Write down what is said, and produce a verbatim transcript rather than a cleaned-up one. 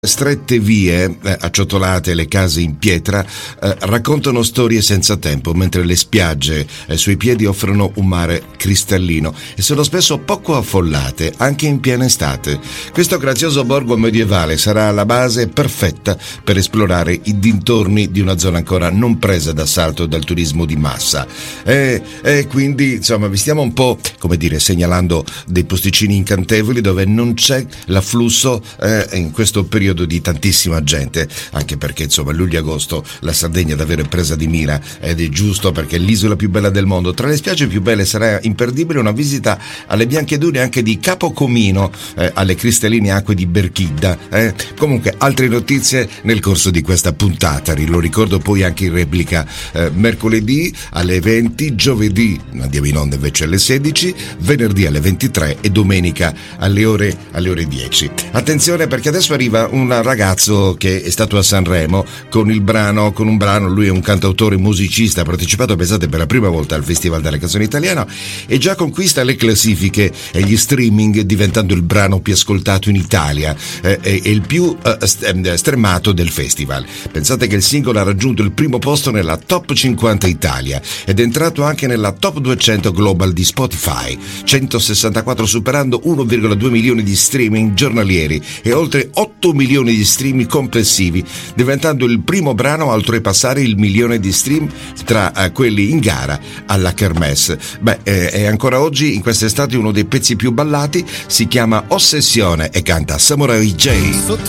Strette vie, eh, acciottolate le case in pietra, eh, raccontano storie senza tempo, mentre le spiagge ai suoi piedi offrono un mare cristallino e sono spesso poco affollate, anche in piena estate. Questo grazioso borgo medievale sarà la base perfetta per esplorare i dintorni di una zona ancora non presa d'assalto dal turismo di massa. E, e quindi, insomma, vi stiamo un po', come dire, segnalando dei posticini incantevoli dove non c'è l'afflusso eh, in questo periodo di tantissima gente, anche perché insomma luglio e agosto la Sardegna davvero è presa di mira ed è giusto perché è l'isola più bella del mondo. Tra le spiagge più belle sarà imperdibile una visita alle bianche dune anche di Capocomino, eh, alle cristalline acque di Berchidda. Eh. Comunque altre notizie nel corso di questa puntata, lo ricordo poi anche in replica eh, mercoledì alle venti, giovedì andiamo in onda invece alle sedici, venerdì alle ventitré e domenica alle ore, alle ore dieci. Attenzione perché adesso arriva un ragazzo che è stato a Sanremo con il brano, con un brano, lui è un cantautore musicista, ha partecipato, pensate, per la prima volta al Festival della canzone italiana e già conquista le classifiche e gli streaming, diventando il brano più ascoltato in Italia eh, e il più eh, stremato del festival. Pensate che il singolo ha raggiunto il primo posto nella top cinquanta Italia ed è entrato anche nella top duecento global di Spotify, centosessantaquattro, superando uno virgola due milioni di streaming giornalieri e oltre otto milioni di stream complessivi, diventando il primo brano a oltrepassare il milione di stream tra uh, quelli in gara alla Kermesse. Beh, eh, è ancora oggi in quest'estate uno dei pezzi più ballati, si chiama Ossessione e canta Samurai J. Sotto